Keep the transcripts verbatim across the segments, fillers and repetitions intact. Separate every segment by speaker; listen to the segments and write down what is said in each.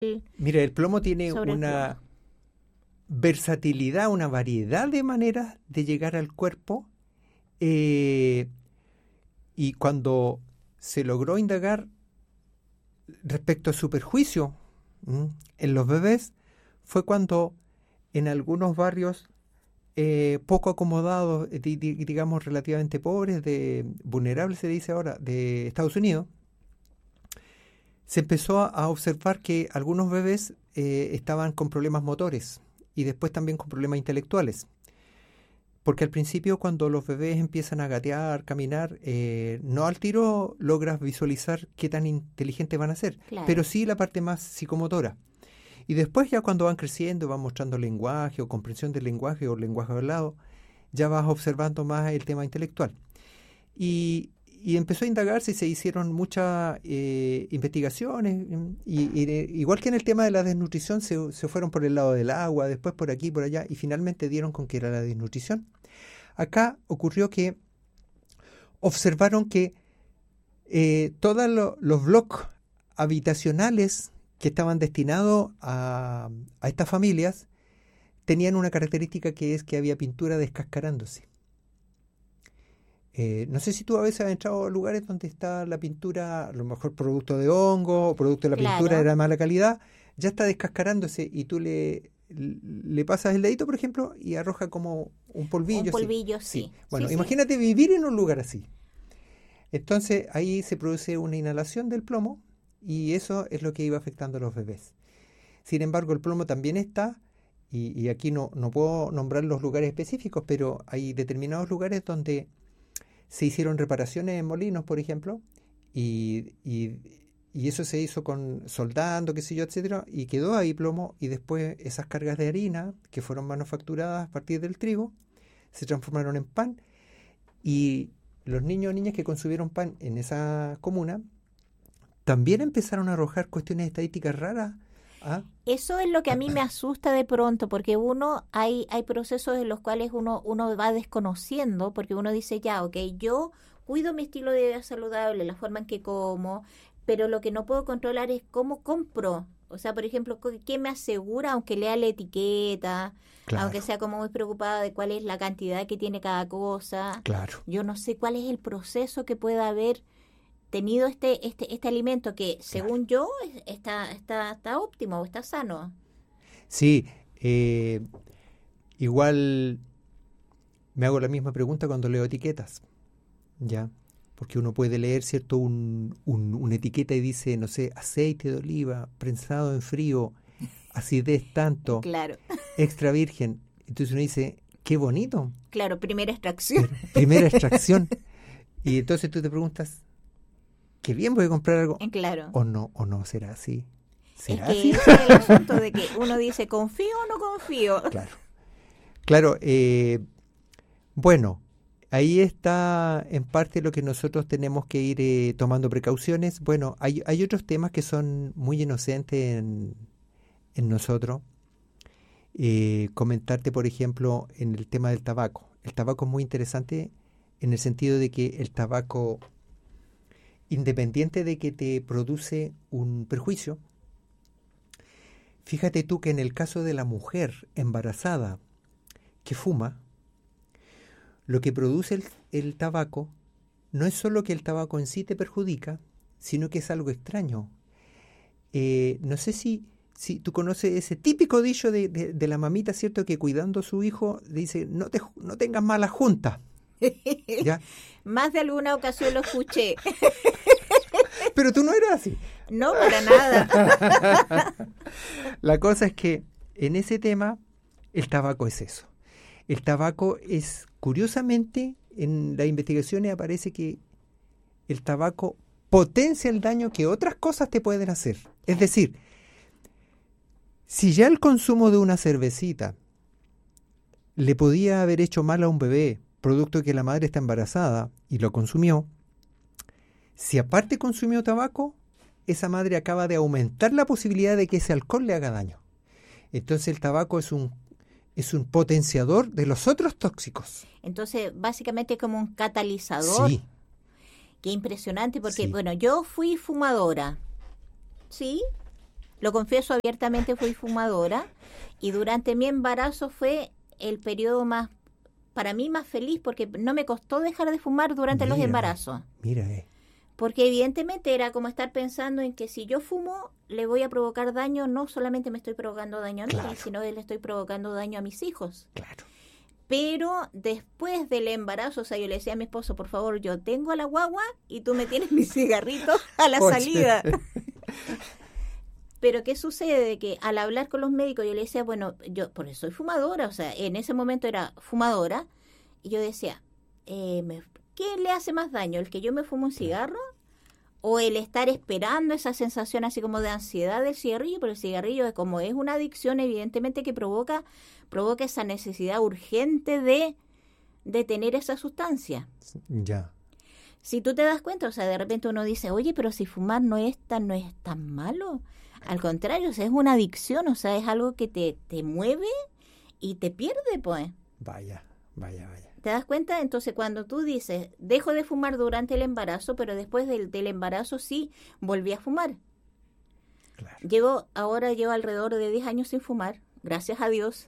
Speaker 1: Mira, el plomo tiene
Speaker 2: sobre el
Speaker 1: una
Speaker 2: plomo.
Speaker 1: versatilidad, una variedad de maneras de llegar al cuerpo, eh, y cuando se logró indagar respecto a su perjuicio ¿m? en los bebés, fue cuando en algunos barrios eh, poco acomodados, eh, di- di- digamos relativamente pobres, de vulnerables se dice ahora, de Estados Unidos, se empezó a, a observar que algunos bebés eh, estaban con problemas motores y después también con problemas intelectuales. Porque al principio cuando los bebés empiezan a gatear, caminar, eh, no al tiro logras visualizar qué tan inteligentes van a ser,
Speaker 2: Claro.
Speaker 1: pero sí la parte más psicomotora. Y después ya cuando van creciendo, van mostrando lenguaje o comprensión del lenguaje o lenguaje hablado, ya vas observando más el tema intelectual. Y, y empezó a indagarse y se hicieron muchas eh, investigaciones, y, y de- igual que en el tema de la desnutrición, se, se fueron por el lado del agua, después por aquí, por allá, y finalmente dieron con que era la desnutrición. Acá ocurrió que observaron que eh, todos lo- los bloques habitacionales que estaban destinados a, a estas familias tenían una característica, que es que había pintura descascarándose. Eh, no sé si tú a veces has entrado a lugares donde está la pintura, a lo mejor producto de hongo o producto de la pintura
Speaker 2: Claro.
Speaker 1: de mala calidad, ya está descascarándose y tú le, le pasas el dedito, por ejemplo, y arroja como un polvillo.
Speaker 2: Un
Speaker 1: así.
Speaker 2: polvillo,
Speaker 1: Sí.
Speaker 2: sí.
Speaker 1: Bueno,
Speaker 2: Sí, sí.
Speaker 1: imagínate vivir en un lugar así. Entonces ahí se produce una inhalación del plomo y eso es lo que iba afectando a los bebés. Sin embargo, el plomo también está, y, y aquí no, no puedo nombrar los lugares específicos, pero hay determinados lugares donde se hicieron reparaciones en molinos, por ejemplo, y, y, y eso se hizo con soldando, qué sé yo, etcétera, y quedó ahí plomo, y después esas cargas de harina que fueron manufacturadas a partir del trigo se transformaron en pan, y los niños o niñas que consumieron pan en esa comuna también empezaron a arrojar cuestiones estadísticas raras. ¿Ah?
Speaker 2: Eso es lo que a mí me asusta de pronto, porque uno, hay, hay procesos en los cuales uno, uno va desconociendo, porque uno dice, ya, ok, yo cuido mi estilo de vida saludable, la forma en que como, pero lo que no puedo controlar es cómo compro. O sea, por ejemplo, co- ¿qué me asegura, aunque lea la etiqueta, aunque
Speaker 1: Claro,
Speaker 2: sea como muy preocupada de cuál es la cantidad que tiene cada cosa?
Speaker 1: claro.
Speaker 2: Yo no sé cuál es el proceso que pueda haber tenido este este este alimento que, según yo, es- está está está óptimo o está sano.
Speaker 1: Sí, eh, igual me hago la misma pregunta cuando leo etiquetas, ¿ya? Porque uno puede leer, ¿cierto?, un, un- una etiqueta y dice, no sé, aceite de oliva, prensado en frío, acidez tanto,
Speaker 2: Claro,
Speaker 1: extra virgen. Entonces uno dice, qué bonito,
Speaker 2: claro, primera extracción.
Speaker 1: pero primera extracción. Y entonces tú te preguntas, qué bien, voy a comprar algo.
Speaker 2: Claro.
Speaker 1: O no, o no será así.
Speaker 2: Es
Speaker 1: ¿Será
Speaker 2: que
Speaker 1: así?
Speaker 2: ese es el asunto de que uno dice, ¿confío o no confío?
Speaker 1: Claro. Claro, eh, bueno, ahí está en parte lo que nosotros tenemos que ir eh, tomando precauciones. Bueno, hay, hay otros temas que son muy inocentes en, en nosotros. Eh, comentarte, por ejemplo, en el tema del tabaco. El tabaco es muy interesante en el sentido de que el tabaco, independiente de que te produce un perjuicio, fíjate tú que en el caso de la mujer embarazada que fuma, lo que produce el, el tabaco no es solo que el tabaco en sí te perjudica, sino que es algo extraño. Eh, no sé si, si tú conoces ese típico dicho de, de, de la mamita, ¿cierto?, que cuidando a su hijo dice, no, te, no tengas mala junta, ¿ya?
Speaker 2: Más de alguna ocasión lo escuché.
Speaker 1: Pero tú no eras así.
Speaker 2: No, para nada.
Speaker 1: La cosa es que en ese tema el tabaco es eso. El tabaco es, curiosamente, en las investigaciones aparece que el tabaco potencia el daño que otras cosas te pueden hacer. Es decir, si ya el consumo de una cervecita le podía haber hecho mal a un bebé, producto de que la madre está embarazada y lo consumió, si aparte consumió tabaco, esa madre acaba de aumentar la posibilidad de que ese alcohol le haga daño. Entonces el tabaco es un es un potenciador de los otros tóxicos.
Speaker 2: Entonces, básicamente como un catalizador.
Speaker 1: Sí.
Speaker 2: Qué impresionante, porque,
Speaker 1: Sí.
Speaker 2: bueno, yo fui fumadora, ¿sí? lo confieso abiertamente, fui fumadora y durante mi embarazo fue el periodo más, para mí más feliz porque no me costó dejar de fumar durante
Speaker 1: Mira,
Speaker 2: los embarazos.
Speaker 1: Mira, eh.
Speaker 2: Porque evidentemente era como estar pensando en que si yo fumo le voy a provocar daño, no solamente me estoy provocando daño a mí,
Speaker 1: Claro.
Speaker 2: sino que le estoy provocando daño a mis hijos.
Speaker 1: Claro.
Speaker 2: Pero después del embarazo, o sea, yo le decía a mi esposo, por favor, yo tengo a la guagua y tú me tienes mis cigarritos a la
Speaker 1: Oye.
Speaker 2: salida. Pero ¿qué sucede? Que al hablar con los médicos yo le decía, bueno, yo por eso soy fumadora, o sea, en ese momento era fumadora, y yo decía, eh, me, ¿qué le hace más daño? ¿El que yo me fumo un cigarro? ¿O el estar esperando esa sensación así como de ansiedad del cigarrillo? Pero el cigarrillo, como es una adicción, evidentemente que provoca, provoca esa necesidad urgente de, de tener esa sustancia.
Speaker 1: Ya.
Speaker 2: Si tú te das cuenta, o sea, de repente uno dice, oye, pero si fumar no es tan, no es tan malo. Al contrario, o sea, es una adicción, o sea, es algo que te, te mueve y te pierde, pues.
Speaker 1: Vaya, vaya, vaya.
Speaker 2: ¿Te das cuenta? Entonces, cuando tú dices, dejo de fumar durante el embarazo, pero después del, del embarazo sí volví a fumar.
Speaker 1: Claro.
Speaker 2: Llevo, ahora llevo alrededor de diez años sin fumar, gracias a Dios.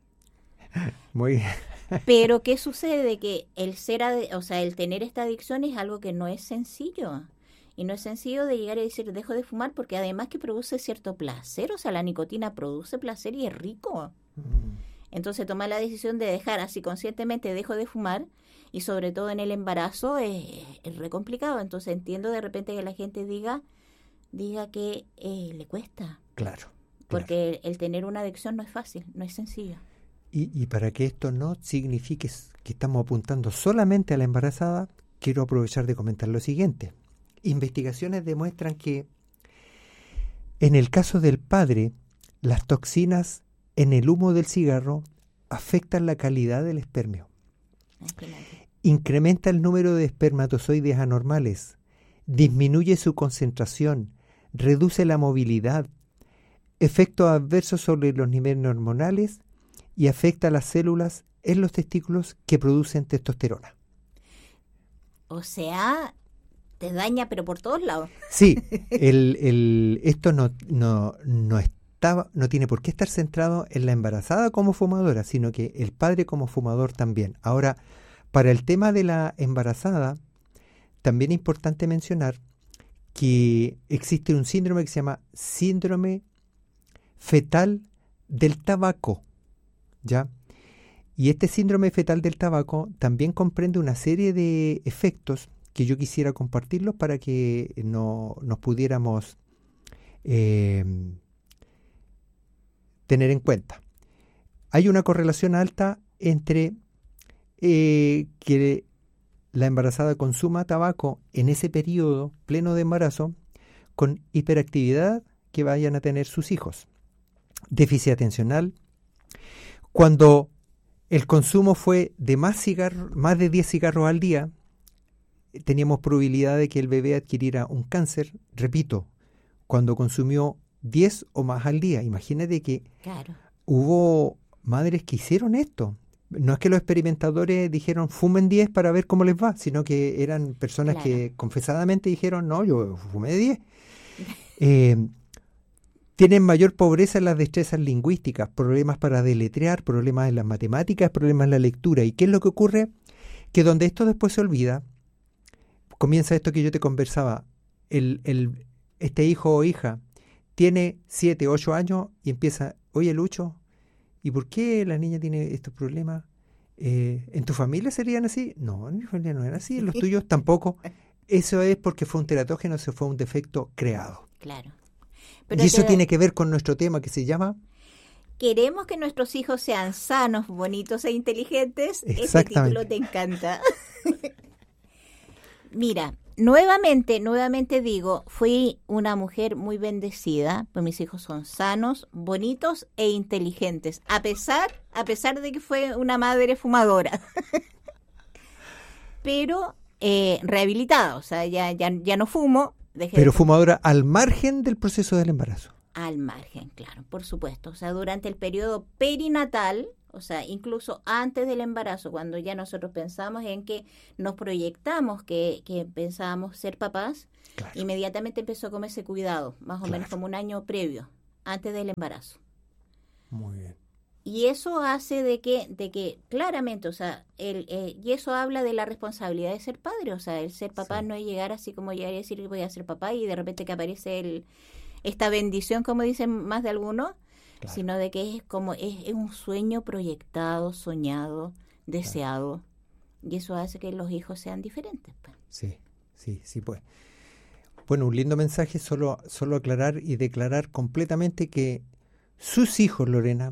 Speaker 1: Muy
Speaker 2: Pero ¿qué sucede? Que el ser, ade- o sea, el tener esta adicción es algo que no es sencillo. Y no es sencillo de llegar y decir, dejo de fumar, porque además que produce cierto placer, o sea, la nicotina produce placer y es rico.
Speaker 1: Mm.
Speaker 2: Entonces tomar la decisión de dejar así conscientemente, dejo de fumar, y sobre todo en el embarazo es, es re complicado. Entonces entiendo de repente que la gente diga, diga que eh, le cuesta,
Speaker 1: Claro.
Speaker 2: porque el, el tener una adicción no es fácil, no es sencillo.
Speaker 1: Y, y para que esto no signifique que estamos apuntando solamente a la embarazada, quiero aprovechar de comentar lo siguiente. Investigaciones demuestran que en el caso del padre, las toxinas en el humo del cigarro afectan la calidad del espermio,
Speaker 2: Imagínate.
Speaker 1: incrementa el número de espermatozoides anormales, disminuye su concentración, reduce la movilidad, efectos adversos sobre los niveles hormonales y afecta a las células en los testículos que producen testosterona.
Speaker 2: O sea, te daña pero por todos lados.
Speaker 1: Sí, el, el, esto no, no, no, estaba, no tiene por qué estar centrado en la embarazada como fumadora, sino que el padre como fumador también. Ahora, para el tema de la embarazada, también es importante mencionar que existe un síndrome que se llama síndrome fetal del tabaco, ¿ya? Y este síndrome fetal del tabaco también comprende una serie de efectos que yo quisiera compartirlos para que no, nos pudiéramos eh, tener en cuenta. Hay una correlación alta entre eh, que la embarazada consuma tabaco en ese periodo pleno de embarazo con hiperactividad que vayan a tener sus hijos, déficit atencional. Cuando el consumo fue de más cigarros, más de diez cigarros al día, teníamos probabilidad de que el bebé adquiriera un cáncer, repito, cuando consumió diez o más al día. Imagínate que
Speaker 2: Claro.
Speaker 1: hubo madres que hicieron esto. No es que los experimentadores dijeron fumen diez para ver cómo les va, sino que eran personas
Speaker 2: Claro.
Speaker 1: que confesadamente dijeron no, yo fumé diez. Eh, tienen mayor pobreza en las destrezas lingüísticas, problemas para deletrear, problemas en las matemáticas, problemas en la lectura. ¿Y qué es lo que ocurre? Que donde esto después se olvida, comienza esto que yo te conversaba, el, el, este hijo o hija tiene siete, ocho años y empieza, oye Lucho, ¿y por qué la niña tiene estos problemas? Eh, ¿En tu familia serían así? No, en mi familia no era así, en los tuyos tampoco. Eso es porque fue un teratógeno, eso fue un defecto creado.
Speaker 2: Claro.
Speaker 1: Y eso
Speaker 2: te-
Speaker 1: tiene que ver con nuestro tema que se llama...
Speaker 2: Queremos que nuestros hijos sean sanos, bonitos e inteligentes. Ese
Speaker 1: Exactamente.
Speaker 2: título te encanta. Mira, nuevamente, nuevamente digo, fui una mujer muy bendecida, pues mis hijos son sanos, bonitos e inteligentes, a pesar, a pesar de que fue una madre fumadora. Pero eh, rehabilitada, o sea, ya, ya, ya no fumo. Dejé
Speaker 1: Pero
Speaker 2: de
Speaker 1: fumadora al margen del proceso del embarazo.
Speaker 2: Al margen, claro, por supuesto. O sea, durante el periodo perinatal, o sea, incluso antes del embarazo, cuando ya nosotros pensamos en que nos proyectamos que, que pensábamos ser papás,
Speaker 1: Claro.
Speaker 2: inmediatamente empezó con ese cuidado, más o
Speaker 1: Claro.
Speaker 2: menos como un año previo. antes del embarazo.
Speaker 1: Muy bien.
Speaker 2: Y eso hace de que, de que claramente, o sea, el, eh, y eso habla de la responsabilidad de ser padre, o sea, el ser papá sí. no es llegar así como llegar y decir que voy a ser papá y de repente que aparece el, esta bendición, como dicen más de algunos, claro. sino de que es como, es, es un sueño proyectado, soñado, deseado, claro. y eso hace que los hijos sean diferentes. Pues.
Speaker 1: Sí, sí, sí, pues. Bueno, un lindo mensaje, solo, solo aclarar y declarar completamente que sus hijos, Lorena,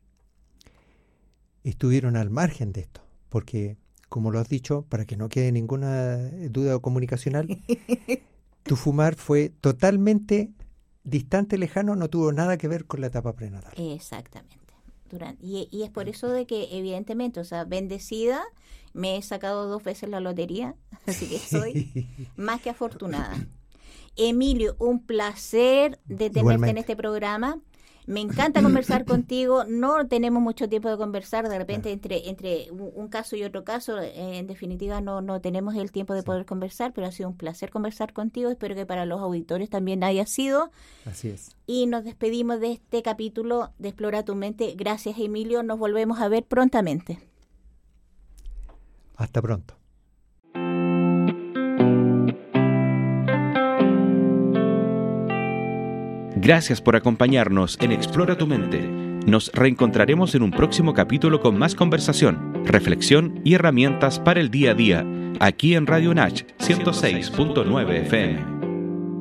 Speaker 1: estuvieron al margen de esto, porque, como lo has dicho, para que no quede ninguna duda comunicacional, tu fumar fue totalmente distante, lejano, no tuvo nada que ver con la etapa prenatal.
Speaker 2: Exactamente. Durante, y, y es por eso de que, evidentemente, o sea, bendecida, me he sacado dos veces la lotería, así que soy más que afortunada. Emilio, un placer de tenerte Igualmente. en este programa. Me encanta conversar contigo, no tenemos mucho tiempo de conversar, de repente entre entre un caso y otro caso, eh, en definitiva no no tenemos el tiempo de sí. poder conversar, pero ha sido un placer conversar contigo, espero que para los auditores también haya sido.
Speaker 1: Así es.
Speaker 2: Y nos despedimos de este capítulo de Explora tu Mente. Gracias, Emilio, nos volvemos a ver prontamente.
Speaker 1: Hasta pronto.
Speaker 3: Gracias por acompañarnos en Explora tu Mente. Nos reencontraremos en un próximo capítulo con más conversación, reflexión y herramientas para el día a día, aquí en Radio Nach ciento seis punto nueve F M.